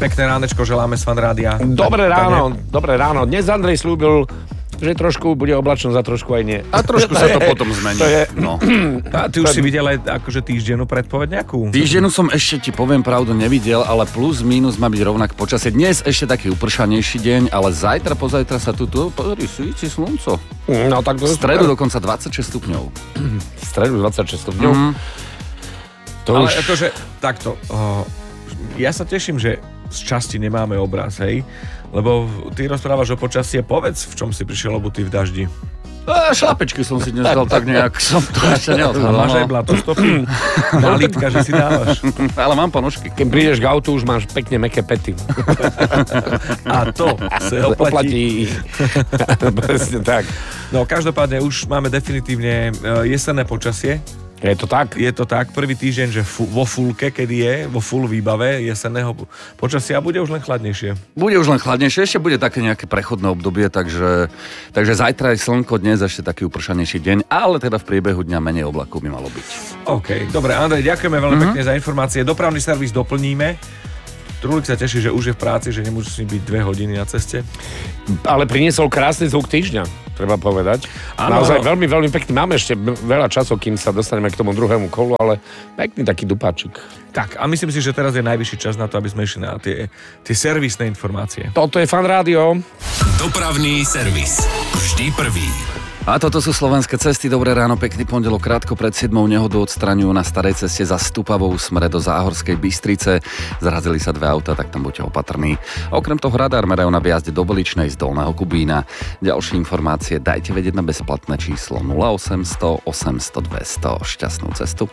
Pekné ránečko želáme z Fan Rádia. Dobré ráno. Dnes Andrej slúbil, že trošku bude oblačno, za trošku aj nie. A trošku sa to potom zmení. No. A ty už si videl aj akože týždennú predpoveď nejakú? Týždennú som ešte, ti poviem pravdu, nevidel, ale plus, mínus má byť rovnak počasie. Dnes ešte taký upršanejší deň, ale zajtra, pozajtra sa tu pozri, svíti slunco. No tak to v stredu dokonca 26 stupňov. V stredu 26 stupňov. To ale už... akože takto, ja sa teším, že z časti nemáme obraz, hej? Lebo ty rozprávaš o počasie, povedz, v čom si prišiel obutý v daždi. Šlapečky som si dnes dal tak nejak, som to ešte neodhľadal. Máš aj blatostopy? Nalitka, že si dávaš. Ale mám ponožky. Keď prídeš k autu, už máš pekne mäkké pety. A to sa oplatí. Presne tak. No každopádne už máme definitívne jesenné počasie. Je to tak? Je to tak. Prvý týždeň, že vo fullke, kedy je, vo full výbave jesenného počasia, bude už len chladnejšie. Bude už len chladnejšie, ešte bude také nejaké prechodné obdobie, takže zajtra je slnko, dnes ešte taký upršanejší deň, ale teda v priebehu dňa menej oblakov by malo byť. OK, dobre, Andrej, ďakujeme veľmi pekne za informácie. Dopravný servis doplníme. Trulik sa teší, že už je v práci, že nemusí byť 2 hodiny na ceste. Ale priniesol krásny zvuk týždňa, treba povedať. Ano. Naozaj veľmi, veľmi pekný. Máme ešte veľa času, kým sa dostaneme k tomu druhému kolu, ale pekný taký dupáčik. Tak, a myslím si, že teraz je najvyšší čas na to, aby sme išli na tie servisné informácie. Toto je Fan Rádio. Dopravný servis. Vždy prvý. A toto sú slovenské cesty. Dobré ráno, pekný pondelok. Krátko pred 7 nehodu odstraňujú na starej ceste za Stupavou smere do Záhorskej Bystrice. Zrazili sa 2 auta, tak tam buďte opatrní. Okrem toho radár merajú na výjazde do Veličnej z Dolného Kubína. Ďalšie informácie dajte vedieť na bezplatné číslo 0800 800 200. Šťastnú cestu.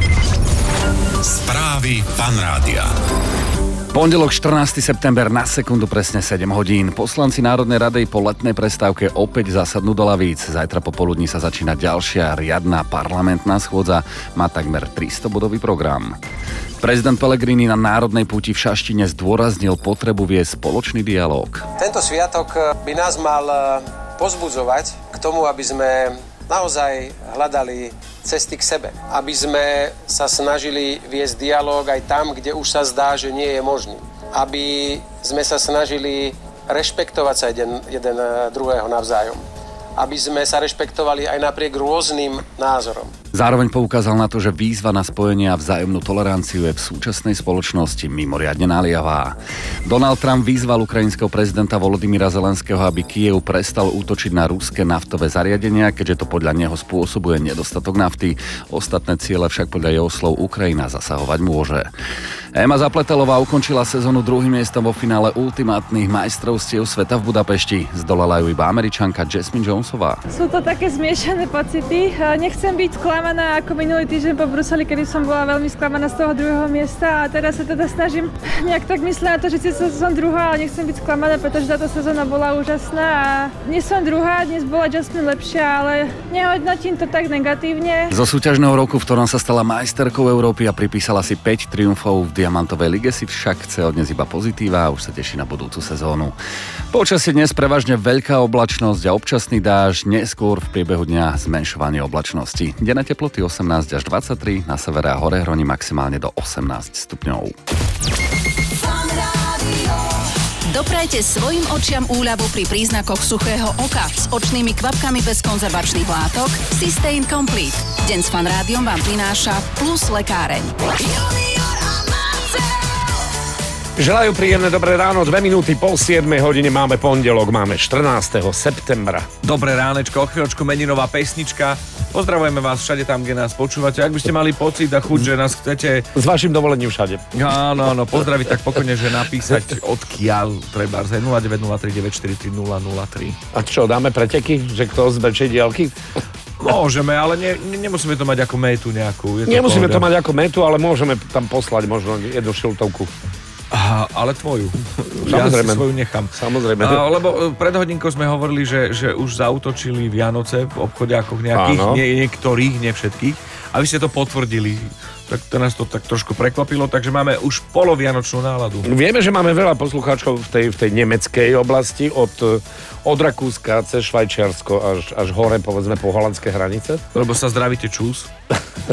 Správy Fan Rádia. Pondelok 14. september, na sekundu presne 7 hodín. Poslanci Národnej rady po letnej prestávke opäť zasadnú do lavíc. Zajtra popoludní sa začína ďalšia riadna parlamentná schôdza. Má takmer 300-bodový program. Prezident Pellegrini na národnej púti v Šaštine zdôraznil potrebu viesť spoločný dialóg. Tento sviatok by nás mal pozbudzovať k tomu, aby sme naozaj hľadali cesty k sebe. Aby sme sa snažili viesť dialóg aj tam, kde už sa zdá, že nie je možný. Aby sme sa snažili rešpektovať sa jeden druhého navzájom. Aby sme sa rešpektovali aj napriek rôznym názorom. Zároveň poukázal na to, že výzva na spojenie a vzájomnú toleranciu je v súčasnej spoločnosti mimoriadne naliavá. Donald Trump vyzval ukrajinského prezidenta Volodymyra Zelenského, aby Kyjev prestal útočiť na ruské naftové zariadenia, keďže to podľa neho spôsobuje nedostatok nafty. Ostatné ciele však podľa jeho slov Ukrajina zasahovať môže. Ema Zapletelová ukončila sezónu 2. miestom vo finále ultimátnych majstrovstiev sveta v Budapešti. Zdolala ju iba Američanka Jasmine Jonesová. Sú to také zmiešané pocity. Nechcem byť sklamaná ako minulý týždeň po Bruseli, kedy som bola veľmi sklamaná z toho 2. miesta a teraz sa teda snažím nejak tak myslieť na to, že som druhá, ale nechcem byť sklamaná, pretože táto sezóna bola úžasná a dnes som druhá, dnes bola Jasmine lepšia, ale nehodnotím to tak negatívne. Zo súťažného roku, v ktorom sa stala majsterkou Európy a pripísala si 5 triumfov v Diamantovej lige, si však chce od dnes iba pozitíva a už sa teší na budúcu sezónu. Počasie dnes prevažne veľká oblačnosť a občasný dážď, neskôr v priebehu dňa zmenšovanie oblačnosti. Denné teploty 18 až 23, na severe a hore hroni maximálne do 18 stupňov. Doprajte svojim očiam úľavu pri príznakoch suchého oka s očnými kvapkami bez konzervačných látok Systane Complete. Deň s Fan Rádiom vám prináša Plus lekáreň. Želajú príjemné dobré ráno, 2 minúty po 7 hodine máme pondelok, máme 14. septembra. Dobré ránečko, o chvíľočku meninová pesnička. Pozdravujeme vás všade tam, kde nás počúvate. Ak by ste mali pocit a chuť, že nás chcete... S vašim dovolením všade. Áno, pozdraviť tak pokojne, že napísať odkiaľ treba 0903 943 003. A čo, dáme preteky, že kto z väčšej diaľky? Môžeme, ale nemusíme to mať ako metu nejakú. Nemusíme to mať ako metu, ale môžeme tam poslať možno jednu šiltovku. Aha, ale tvoju. Samozrejme. Ja si svoju nechám. Samozrejme. Lebo pred hodinkou sme hovorili, že už zaútočili Vianoce v obchodiákoch nejakých, niektorých, nie všetkých. A vy ste to potvrdili. Tak to nás to tak trošku prekvapilo, takže máme už polovianočnú náladu. Vieme, že máme veľa poslucháčov v tej nemeckej oblasti, od Rakúska cez Švajčiarsko až hore, povedzme, po holandské hranice. Lebo sa zdravíte čus.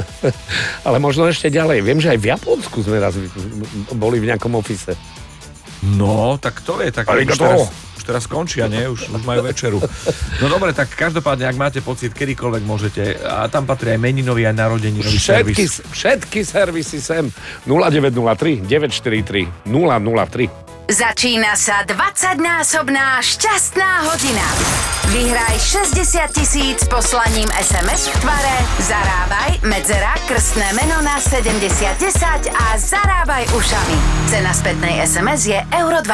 Ale možno ešte ďalej. Viem, že aj v Japonsku sme raz boli v nejakom office. No, tak to je, tak už teraz skončia, nie? Už majú večeru. No dobre, tak každopádne, ak máte pocit, kedykoľvek môžete, a tam patrí aj meninový, aj narodeninový servis. Všetky servisy sem. 0903 943 003. Začína sa 20-násobná šťastná hodina. Vyhraj 60 000 poslaním SMS v tvare Zarábaj, medzera, krstné meno na 7010 a zarábaj ušami. Cena spätnej SMS je €2.